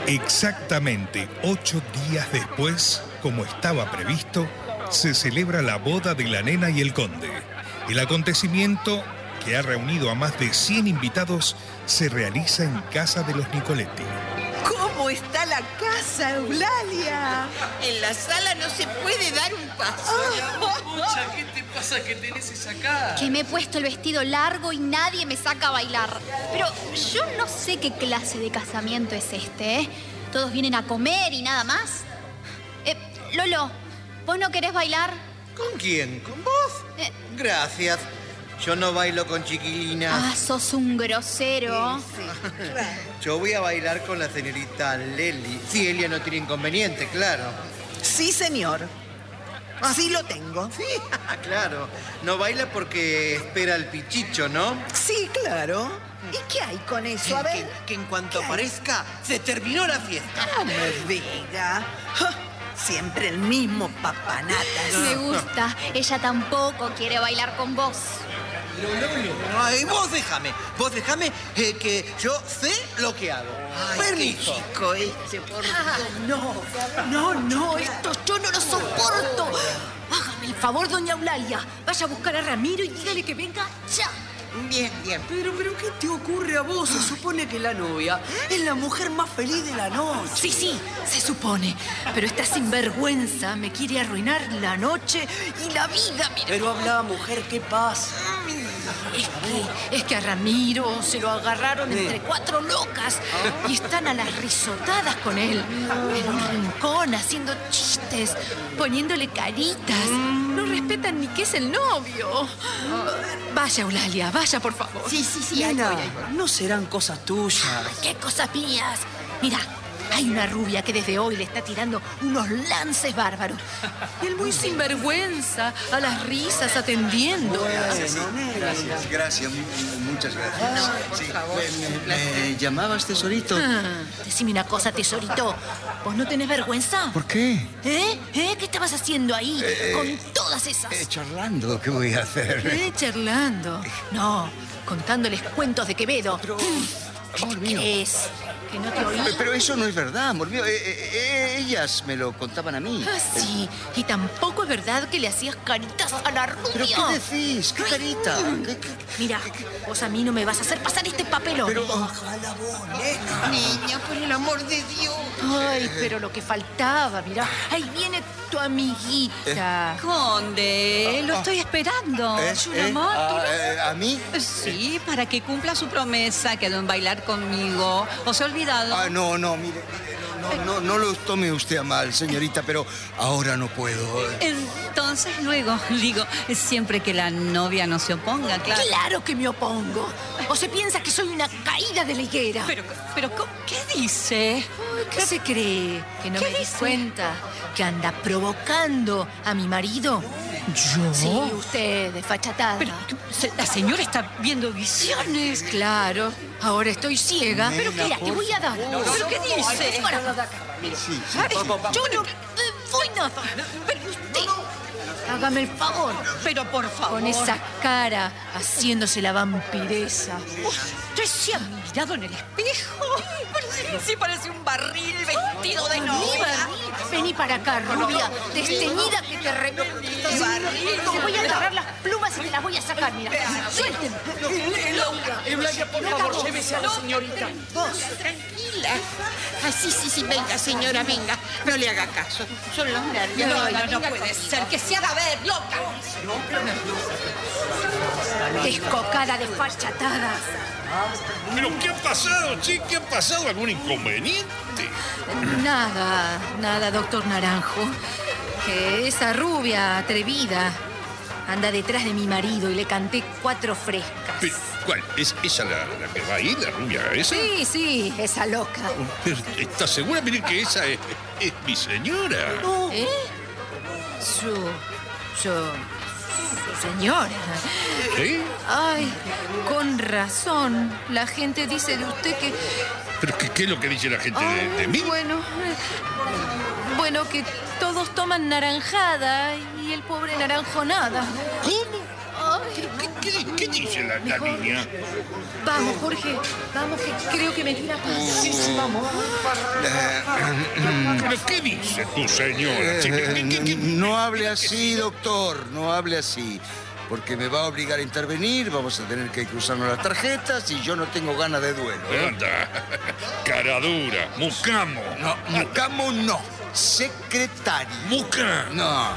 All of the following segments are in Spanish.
Exactamente 8 días después, como estaba previsto, se celebra la boda de la nena y el conde. El acontecimiento, que ha reunido a más de 100 invitados, se realiza en casa de los Nicoletti. ¿Cómo está la casa, Eulalia? En la sala no se puede dar un paso. Pucha, ¿qué te pasa que tenés esa cara? Que me he puesto el vestido largo y nadie me saca a bailar. Pero yo no sé qué clase de casamiento es este, ¿eh? Todos vienen a comer y nada más. Lolo, ¿vos no querés bailar? ¿Con quién? ¿Con vos? Gracias. Yo no bailo con chiquilinas. Ah, sos un grosero. Sí, claro. Yo voy a bailar con la señorita Leli. Si ella no tiene inconveniente, claro. Sí, señor. Así lo tengo. Sí, claro. No baila porque espera al pichicho, ¿no? Sí, claro. ¿Y qué hay con eso? A ver. Que en cuanto aparezca, se terminó la fiesta. No me diga. Siempre el mismo papanatas. Me gusta. Ella tampoco quiere bailar con vos. Ay, vos déjame que yo sé lo que hago. Ay, permiso. Chico, por No, esto yo no lo soporto. Hágame el favor, doña Eulalia. Vaya a buscar a Ramiro y dígale que venga ya. Bien. Pero, ¿qué te ocurre a vos? Se supone que la novia es la mujer más feliz de la noche. Sí, se supone. Pero esta sinvergüenza me quiere arruinar la noche y la vida, mira. Pero habla, mujer, ¿qué pasa? Es que a Ramiro se lo agarraron entre 4 locas y están a las risotadas con él. En un rincón, haciendo chistes, poniéndole caritas. No respetan ni que es el novio. Vaya, Eulalia, vaya, por favor. Sí, Nena, no serán cosas tuyas. ¿Qué cosas mías? Mira, hay una rubia que desde hoy le está tirando unos lances bárbaros. Y él muy sinvergüenza, a las risas atendiendo. Gracias, muchas gracias. por favor. ¿Me llamabas, tesorito? Decime una cosa, tesorito. ¿Vos no tenés vergüenza? ¿Por qué? ¿Qué estabas haciendo ahí con todas esas? Charlando, ¿qué voy a hacer? Charlando. No, contándoles cuentos de Quevedo. Amor mío. ¿Qué es? ¿Que no te oí? Pero eso no es verdad, amor mío. Ellas me lo contaban a mí. Sí, y tampoco es verdad que le hacías caritas a la rubia. ¿Pero qué decís? ¿Qué carita? Mira, vos a mí no me vas a hacer pasar este papelón. Pero... Ojalá vos, nena. Niña, por el amor de Dios. Ay, pero lo que faltaba, mira. Ahí viene tu amiguita. Conde, lo estoy esperando. ¿A mí? Sí, para que cumpla su promesa, quedó en bailar conmigo. ¿O se ha olvidado? No, mire, no lo tome usted a mal, señorita, pero ahora no puedo. Entonces luego, digo, siempre que la novia no se oponga, claro. Claro que me opongo. ¿O se piensa que soy una caída de la higuera? Pero ¿qué dice? ¿Qué se cree? ¿Que no me di cuenta? ¿Que anda provocando a mi marido? ¿Yo? Sí, usted, desfachatada. Pero la señora está viendo visiones. Claro, ahora estoy ciega. Nena, Pero mira, te voy a dar. ¿Pero qué dice? Sí. Yo no fui nada. Pero usted, hágame el favor. Pero por favor. Con esa cara, haciéndose la vampiresa. ¿Usted se ha mirado en el espejo? Sí, parece un barril vestido de novia. Vení para acá, rubia, desteñida que te reviento. Te voy a agarrar las plumas y te las voy a sacar, mira. Suélteme. Eulalia, por favor, llévese a la señorita. Tranquila. Sí, venga, señora, venga. No le haga caso. Son los nervios. No puede ser. Que se haga ver, loca. Descocada, desfachatada. ¿Pero qué ha pasado, che? ¿Qué ha pasado? ¿Algún inconveniente? Nada, doctor Naranjo. Que esa rubia atrevida anda detrás de mi marido y le canté 4 frescas. Pero, ¿cuál? ¿Es esa la que va ahí, la rubia esa? Sí, esa loca. Pero, ¿estás segura? Miren que esa es mi señora. ¿Eh? Su señora. ¿Sí? Ay, con razón. La gente dice de usted que... ¿Pero qué es lo que dice la gente de mí? Bueno, que todos toman naranjada y el pobre naranjo nada. ¿Cómo? Ay, ¿Qué dice la niña? Vamos, Jorge. Vamos, que creo que me tira paz. Sí, vamos. ¿Pero qué dice tu señora? No hable así, doctor, no hable así. Porque me va a obligar a intervenir, vamos a tener que cruzarnos las tarjetas y yo no tengo ganas de duelo. Anda, cara dura, mucamo. No, mucamo no, secretario. Muca. No.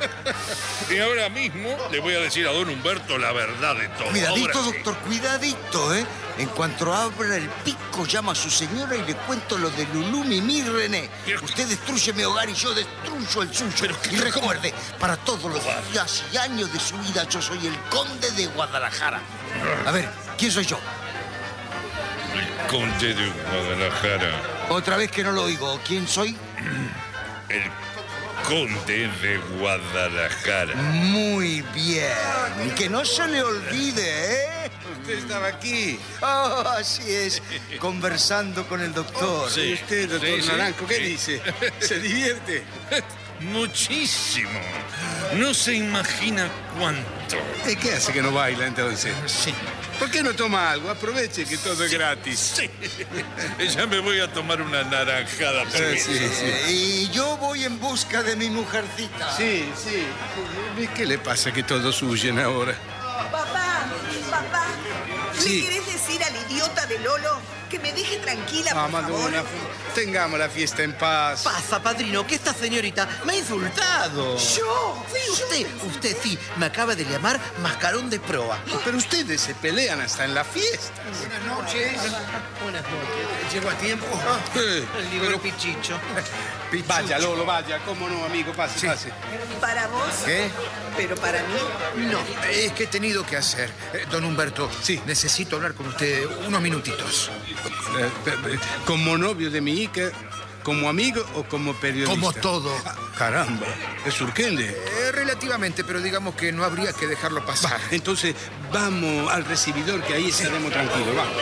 Y ahora mismo le voy a decir a don Humberto la verdad de todo. Cuidadito, Ahora sí. doctor, cuidadito, ¿eh? En cuanto abra el pico, llama a su señora y le cuento lo de Lulú, Mimi y René. Usted destruye mi hogar y yo destruyo el suyo. Y recuerde, para todos los días y años de su vida, yo soy el conde de Guadalajara. A ver, ¿quién soy yo? El conde de Guadalajara. Otra vez que no lo oigo. ¿Quién soy? El conde de Guadalajara. Muy bien. Y que no se le olvide, ¿eh? Usted estaba aquí. Oh, así es, conversando con el doctor. Sí. ¿Y usted, doctor Naranjo, qué dice? ¿Se divierte? Muchísimo. No se imagina cuánto. ¿Y qué hace que no baila entonces? Sí. ¿Por qué no toma algo? Aproveche que todo es gratis. Sí. Ya me voy a tomar una naranjada. Permiso. Y yo voy en busca de mi mujercita. Sí. ¿Y qué le pasa que todos huyen ahora? Papá, Sí. ¿le querés decir al idiota de Lolo que me deje tranquila, por Madonna, favor? tengamos la fiesta en paz. Pasa, padrino, que esta señorita me ha insultado. ¿Yo? Sí, usted sí, me acaba de llamar mascarón de proa. Pero ustedes se pelean hasta en la fiesta. Buenas noches. ¿Llego a tiempo? El libro Pichicho. Vaya, Lolo, vaya. ¿Cómo no, amigo? Pase, pase. ¿Para vos? ¿Qué? Pero para mí, no. Es que he tenido que hacer. Don Humberto, Sí. necesito hablar con usted unos minutitos. ¿Como novio de mi hija, como amigo o como periodista? Como todo. Caramba, es urgente. Relativamente, pero digamos que no habría que dejarlo pasar. Entonces, vamos al recibidor, que ahí estaremos tranquilos. Vamos.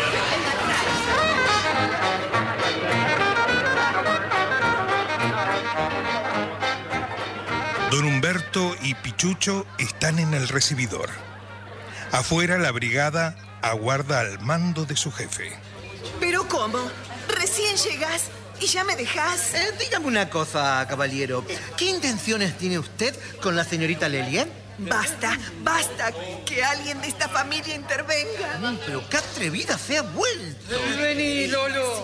Don Humberto y Pichucho están en el recibidor. Afuera la brigada aguarda al mando de su jefe. ¿Pero cómo? ¿Recién llegás y ya me dejás? Dígame una cosa, caballero. ¿Qué intenciones tiene usted con la señorita Lelia? Basta que alguien de esta familia intervenga. Pero qué atrevida se ha vuelto. Vení, Lolo.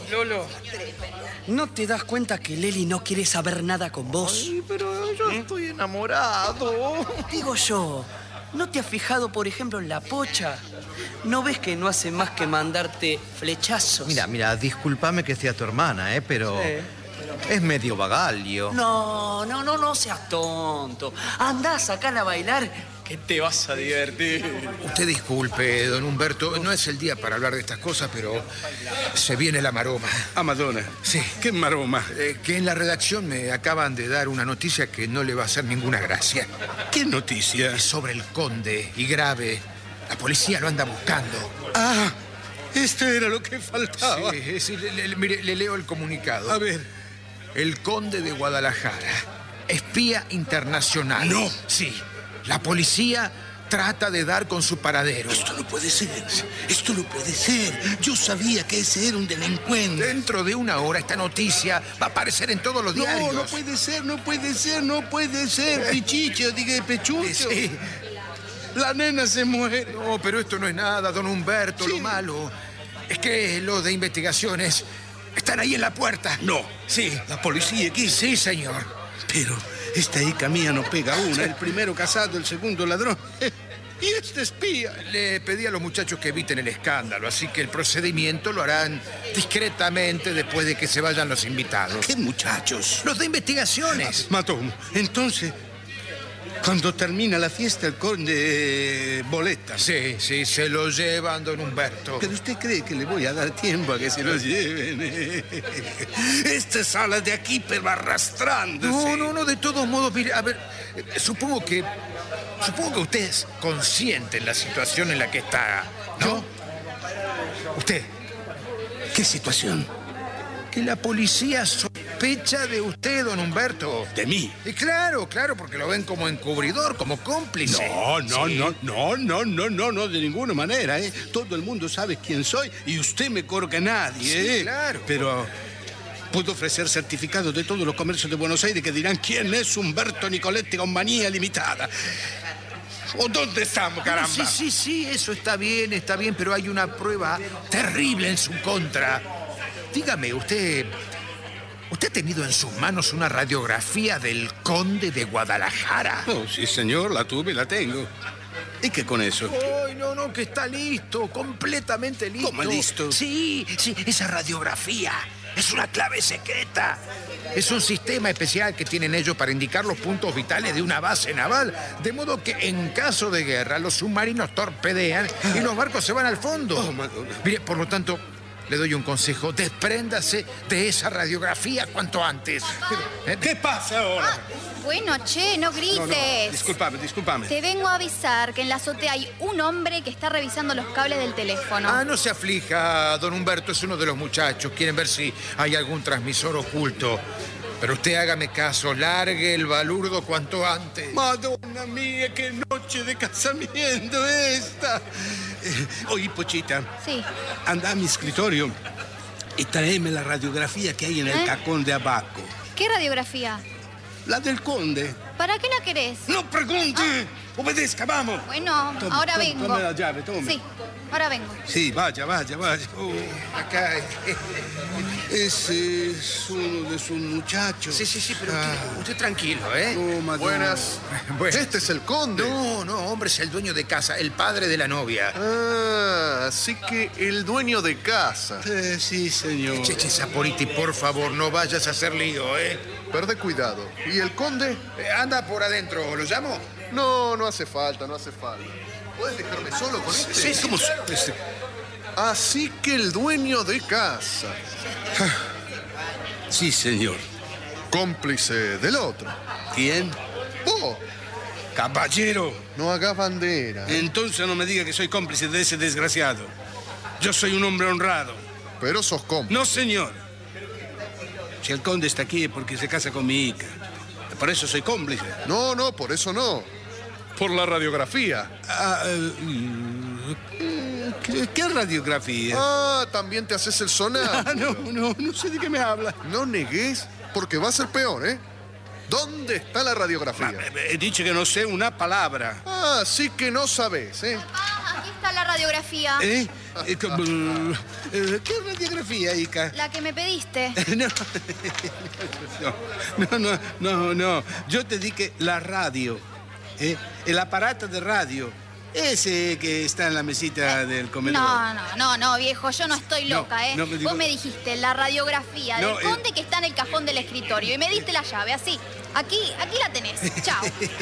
¿No te das cuenta que Leli no quiere saber nada con vos? Ay, pero yo estoy enamorado. Digo yo, ¿no te has fijado, por ejemplo, en la Pocha? ¿No ves que no hace más que mandarte flechazos? Mira, discúlpame que sea tu hermana, pero es medio vagalio. No seas tonto. Andá a sacarla a bailar, que te vas a divertir. Usted disculpe, don Humberto, no es el día para hablar de estas cosas, pero se viene la maroma. A Madonna. Sí. ¿Qué maroma? Que en la redacción me acaban de dar una noticia que no le va a hacer ninguna gracia. ¿Qué noticia? Es sobre el conde, y grave. La policía lo anda buscando. Ah, esto era lo que faltaba. Sí, mire, le leo el comunicado. A ver. El conde de Guadalajara, espía internacional. No. Sí, la policía trata de dar con su paradero. Esto no puede ser. Esto no puede ser. Yo sabía que ese era un delincuente. Dentro de una hora esta noticia va a aparecer en todos los diarios. No puede ser. Pichicho, diga Pechucho. Sí. La nena se muere. No, pero esto no es nada, don Humberto. Sí. Lo malo es que los de investigaciones están ahí en la puerta. No. Sí. La policía aquí. Sí, señor. Pero esta hija mía no pega una. El primero casado, el segundo ladrón. Y este espía. Le pedí a los muchachos que eviten el escándalo, así que el procedimiento lo harán discretamente después de que se vayan los invitados. ¿Qué muchachos? Los de investigaciones. Matón. Entonces, cuando termina la fiesta, el conde boleta. Sí, se lo llevan, don Humberto. ¿Pero usted cree que le voy a dar tiempo a que se lo lleven? Esta sala de aquí, pero arrastrándose. No, de todos modos, mire, a ver, supongo que usted es consciente en la situación en la que está, ¿no? ¿Yo? ¿Usted? ¿Qué situación? Que la policía sospecha de usted, don Humberto. ¿De mí? Y claro, porque lo ven como encubridor, como cómplice. No, de ninguna manera, ¿eh? Todo el mundo sabe quién soy y usted mejor que nadie, ¿eh? Sí, claro. Pero puedo ofrecer certificados de todos los comercios de Buenos Aires que dirán quién es Humberto Nicoletti con manía limitada. ¿O dónde estamos, caramba? Sí, eso está bien, pero hay una prueba terrible en su contra. Dígame, ¿usted ha tenido en sus manos una radiografía del conde de Guadalajara? Oh, sí, señor, la tuve y la tengo. ¿Y qué con eso? Ay, no, que está listo, completamente listo. ¿Cómo listo? Sí, esa radiografía es una clave secreta. Es un sistema especial que tienen ellos para indicar los puntos vitales de una base naval, de modo que en caso de guerra los submarinos torpedean y los barcos se van al fondo. Mire, por lo tanto, le doy un consejo: despréndase de esa radiografía cuanto antes. ¿Qué pasa ahora? Bueno, che, no grites. Discúlpame. Te vengo a avisar que en la azotea hay un hombre que está revisando los cables del teléfono. No se aflija, don Humberto, es uno de los muchachos. Quieren ver si hay algún transmisor oculto. Pero usted hágame caso, largue el balurdo cuanto antes. Madonna mía, qué noche de casamiento esta. Oye, Pochita. Sí. Anda a mi escritorio y tráeme la radiografía que hay en el cajón de abajo. ¿Qué radiografía? La del conde. ¿Para qué la querés? ¡No pregunte! ¡Obedezca, vamos! Bueno, ahora vengo. Tome la llave, tome. Sí, ahora vengo. Sí, vaya. Acá. Ese es uno de sus muchachos. Sí, pero usted tranquilo, ¿eh? Buenas. Este es el conde. No, hombre, es el dueño de casa, el padre de la novia. Así que el dueño de casa. Sí, señor. Che, Saporiti, por favor, no vayas a hacer lío, ¿eh? Perde cuidado. ¿Y el conde? Anda por adentro, ¿lo llamo? No hace falta. ¿Puedes dejarme solo con este? Sí, ¿cómo? Así que el dueño de casa. Sí, señor. Cómplice del otro. ¿Quién? ¡Oh! Caballero. No hagas bandera. Entonces no me diga que soy cómplice de ese desgraciado. Yo soy un hombre honrado. Pero sos cómplice. No, señor. Si el conde está aquí es porque se casa con mi hija. Por eso soy cómplice. No, por eso no. Por la radiografía. ¿Qué radiografía? También te haces el sonar. No sé de qué me habla. No negues, porque va a ser peor, ¿eh? ¿Dónde está la radiografía? He dicho que no sé una palabra. Sí que no sabes, ¿eh? Aquí está la radiografía. ¿Qué radiografía, Ica? La que me pediste. No. Yo te dije la radio. El aparato de radio. Ese que está en la mesita del comedor. No, viejo, yo no estoy loca, ¿eh? Vos me dijiste la radiografía del conde que está en el cajón del escritorio y me diste la llave, así. Aquí la tenés. Chao.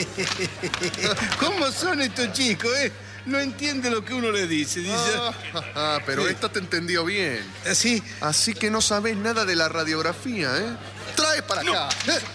¿Cómo son estos chicos, No entiende lo que uno le dice. Pero esta te entendió bien. ¿Sí? Así que no sabés nada de la radiografía, ¿eh? Trae para acá.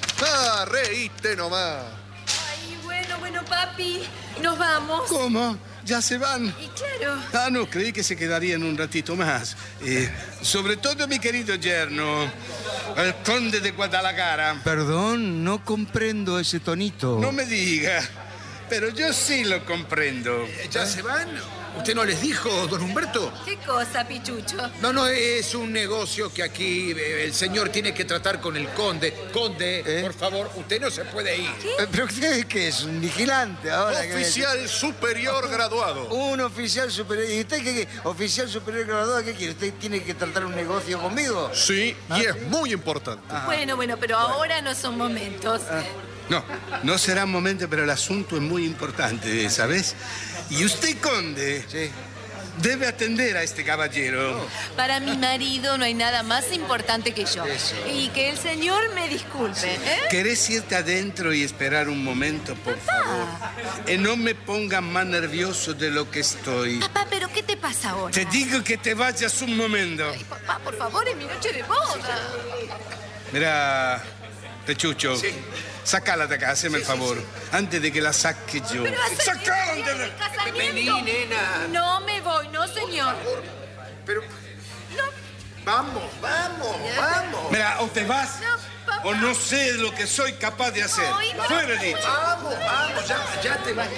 Reíste nomás. Bueno, papi, nos vamos. ¿Cómo? ¿Ya se van? Y claro. No, creí que se quedarían un ratito más. Sobre todo mi querido yerno, el conde de Guadalajara. Perdón, no comprendo ese tonito. No me diga, pero yo sí lo comprendo. ¿Ya se van? ¿Usted no les dijo, don Humberto? ¿Qué cosa, Pichucho? No, es un negocio que aquí el señor tiene que tratar con el conde. Conde, por favor, usted no se puede ir. ¿Pero usted qué es? ¿Un vigilante ahora? Oficial superior graduado. Un oficial superior. ¿Y usted qué? ¿Oficial superior graduado qué quiere? ¿Usted tiene que tratar un negocio conmigo? Sí, y es muy importante. Bueno, pero ahora no son momentos. No será un momento, pero el asunto es muy importante, ¿sabes? Y usted, conde, debe atender a este caballero. Para mi marido no hay nada más importante que yo. Y que el señor me disculpe, ¿Querés irte adentro y esperar un momento, por favor? No me ponga más nervioso de lo que estoy. Papá, ¿pero qué te pasa ahora? Te digo que te vayas un momento. Ay, papá, por favor, es mi noche de boda. Mira, Pechucho. Sácala de acá, hazme el favor. Antes de que la saque yo. ¡Sácala de la casa! Vení, nena. No me voy, no, señor. Pero... No. Vamos. Mira, o te vas o no sé lo que soy capaz de hacer. Fuera dicho. Vamos, ya te vas.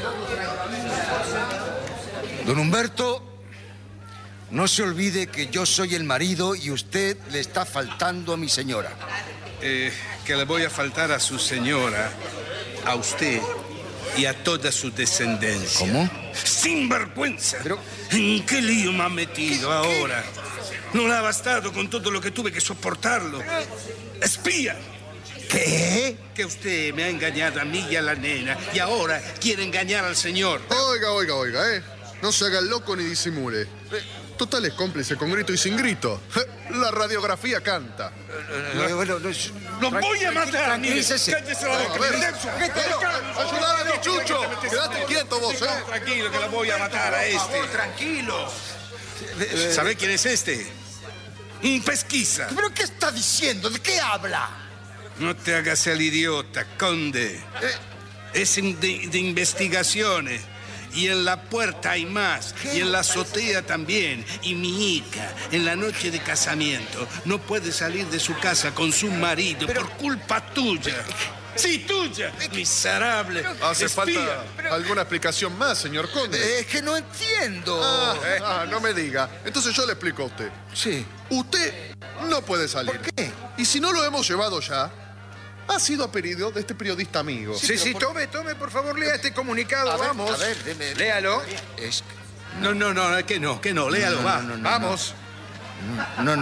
Don Humberto, no se olvide que yo soy el marido y usted le está faltando a mi señora. Que le voy a faltar a su señora, a usted y a toda su descendencia. ¿Cómo? ¡Sinvergüenza! Pero... ¿En qué lío me ha metido ahora? No le ha bastado con todo lo que tuve que soportarlo. ¡Espía! ¿Qué? Que usted me ha engañado a mí y a la nena y ahora quiere engañar al señor. Oiga, ¿eh? No se haga el loco ni disimule. Total es cómplice con grito y sin grito. La radiografía canta. ¡Lo voy a matar! Tranquilícese. ¡Cállese la boca! ¡Ayúdame, Chucho! ¡Quédate quieto vos, Tranquilo, que la voy a matar a este. Tranquilo. ¿Sabe quién es este? Un pesquisa. ¿Pero qué está diciendo? ¿De qué habla? No te hagas el idiota, conde. Es de investigaciones. Y en la puerta hay más. ¿Qué? Y en la azotea también. Y mi hija, en la noche de casamiento, no puede salir de su casa con su marido por culpa tuya. Sí, tuya. Miserable. Hace espía. falta alguna explicación más, señor conde. Es que no entiendo. No me diga. Entonces yo le explico a usted. Sí. Usted no puede salir. ¿Por qué? Y si no lo hemos llevado ya, ha sido a pedido de este periodista amigo. Sí, tome, por favor, lea este comunicado, vamos. A ver, deme. Léalo. No, que no, léalo, vamos. No.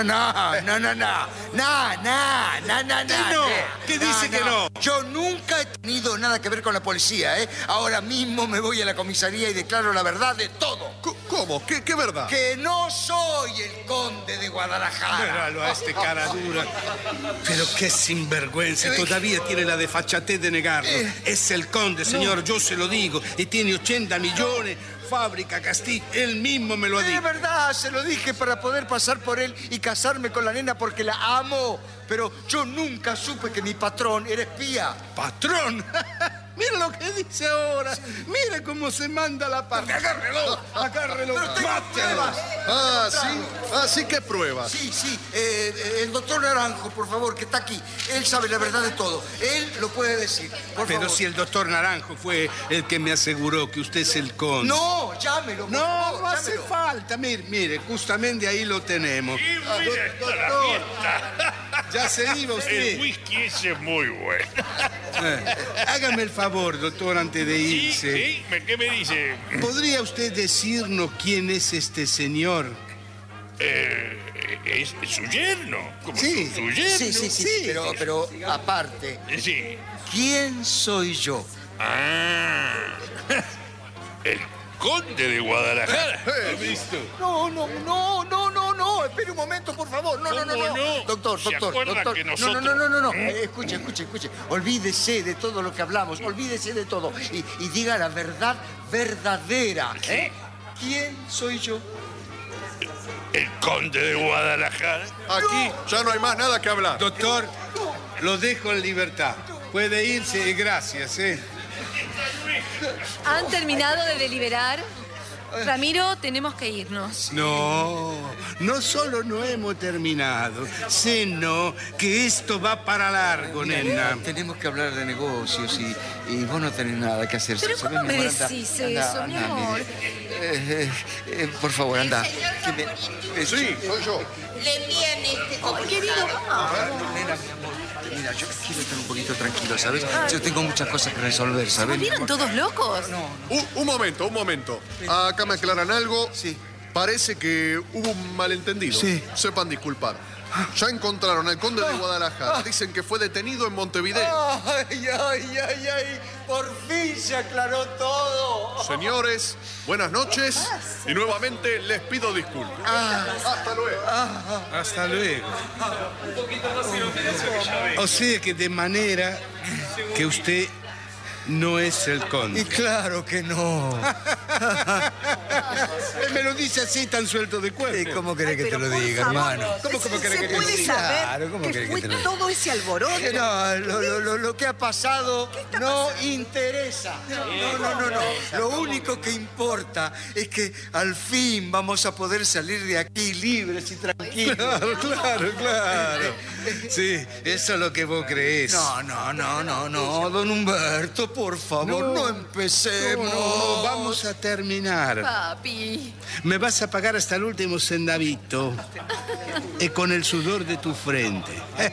¿Qué dice que no? Yo nunca he tenido nada que ver con la policía, ¿eh? Ahora mismo me voy a la comisaría y declaro la verdad de todo. ¿Cómo? ¿Qué verdad? Que no soy el conde de Guadalajara. Míralo a este cara dura. Pero qué sinvergüenza. Todavía tiene la desfachatez de negarlo. Es el conde, señor, yo se lo digo. Y tiene 80 millones. Fábrica Castillo, él mismo me lo ha dicho. Es verdad, se lo dije para poder pasar por él y casarme con la nena porque la amo. Pero yo nunca supe que mi patrón era espía. ¿Patrón? Mira lo que dice ahora. Mira cómo se manda la parte. Agárrelo. Mátelo. Sí, ¿qué pruebas? Sí. El doctor Naranjo, por favor, que está aquí. Él sabe la verdad de todo. Él lo puede decir. Por Pero favor. si el doctor Naranjo fue el que me aseguró que usted es el conde. No, llámelo. Por favor, no hace llámelo. falta. Mire, justamente ahí lo tenemos. Doctor. Ya se iba usted. El whisky ese es muy bueno. Hágame el favor, doctor, antes de irse. Sí, ¿qué me dice? ¿Podría usted decirnos quién es este señor? ¿Es su yerno? ¿Cómo Sí. su yerno? Sí. Pero aparte, Sí. ¿quién soy yo? El conde de Guadalajara. ¿Has visto? No. Espere un momento, por favor. No. ¿Cómo no? Doctor. ¿Se acuerda que nosotros- No. Escuche. Olvídese de todo lo que hablamos. Olvídese de todo. Y diga la verdad verdadera. ¿Qué? ¿Quién soy yo? El conde de Guadalajara. Aquí ya no hay más nada que hablar. Doctor, lo dejo en libertad. Puede irse y gracias, ¿Han terminado de deliberar? Ramiro, tenemos que irnos. No solo no hemos terminado, sino que esto va para largo, nena. Tenemos que hablar de negocios y vos no tenés nada que hacer. ¿Pero ¿sabes, cómo me mi amor? decís eso, mi amor? Por favor, anda. Sí, soy yo. Le envían este Querido, Nena, mi amor, mira, yo quiero estar un poquito tranquilo, ¿sabes? Yo tengo muchas cosas que resolver, ¿se ¿sabes? volvieron todos locos? Un momento. Acá me aclaran algo. Sí. Parece que hubo un malentendido. Sí. Sepan disculpar. Ya encontraron al conde de Guadalajara. Dicen que fue detenido en Montevideo. Ay. Por fin se aclaró todo. Señores, buenas noches. Y nuevamente les pido disculpas. Hasta luego. Hasta luego. O sea que de manera que usted no es el conde. Y claro que no. Me lo dice así, tan suelto de cuerpo. ¿Cómo querés que te lo diga, hermano? ¿Cómo querés que te lo ¿Puede diga? saber Claro, ¿cómo qué querés fue que te lo diga? todo ese alboroto? No, lo que ha pasado no interesa. No. Lo único que importa es que al fin vamos a poder salir de aquí libres y tranquilos. Claro. Sí, eso es lo que vos creés. No, don Humberto, por favor, no empecemos. No, vamos a terminar. Papi. Me vas a pagar hasta el último centavito. Con el sudor de tu frente.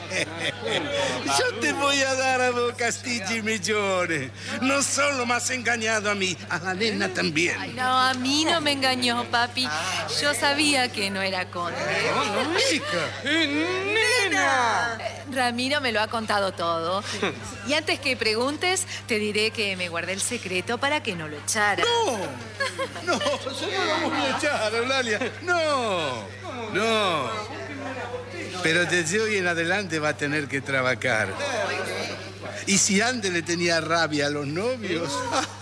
Yo te voy a dar a vos castillo y millones. No solo me has engañado a mí, a la nena también. Ay, no, a mí no me engañó, papi. Yo sabía que no era conde. ¡Nena! Ramiro me lo ha contado todo. Y antes que preguntes, te diré que me guardé el secreto para que no lo echara. No, yo no lo voy a echar, Eulalia. No. Pero desde hoy en adelante va a tener que trabajar. Y si antes le tenía rabia a los novios,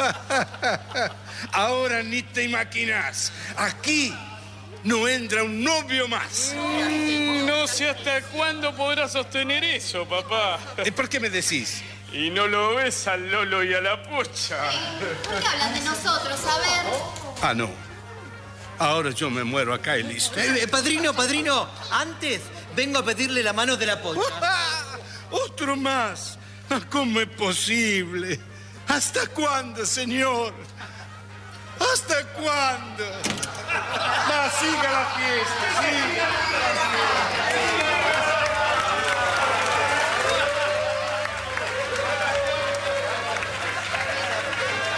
ahora ni te imaginas. Aquí no entra un novio más. No sé hasta cuándo podrás sostener eso, papá. ¿Por qué me decís? Y no lo ves al Lolo y a la Pocha. ¿Por qué hablan de nosotros? A ver. Ah, no. Ahora yo me muero acá y listo. Padrino, antes vengo a pedirle la mano de la Pocha. ¡Otro más! ¿Cómo es posible? ¿Hasta cuándo, señor? ¿Hasta cuándo? Va, siga la fiesta, siga.